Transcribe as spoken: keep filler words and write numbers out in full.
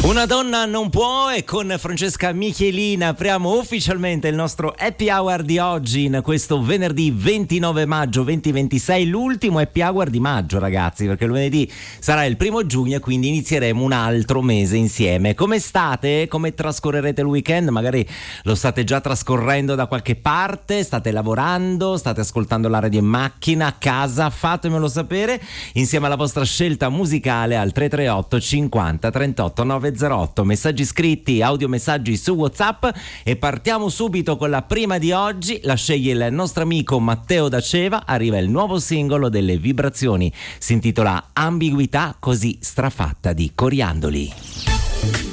Una donna non può, e con Francesca Michelina apriamo ufficialmente il nostro Happy Hour di oggi in questo venerdì ventinove maggio duemilaventisei, l'ultimo Happy Hour di maggio, ragazzi, perché lunedì sarà il primo giugno e quindi inizieremo un altro mese insieme. Come state? Come trascorrerete il weekend? Magari lo state già trascorrendo da qualche parte, state lavorando, state ascoltando la radio in macchina, a casa, fatemelo sapere insieme alla vostra scelta musicale al tre tre otto cinquanta trentotto nove zero otto, messaggi scritti, audiomessaggi su WhatsApp, e partiamo subito con la prima di oggi. La sceglie il nostro amico Matteo da Ceva. Arriva il nuovo singolo delle Vibrazioni, si intitola Ambiguità, così strafatta di coriandoli.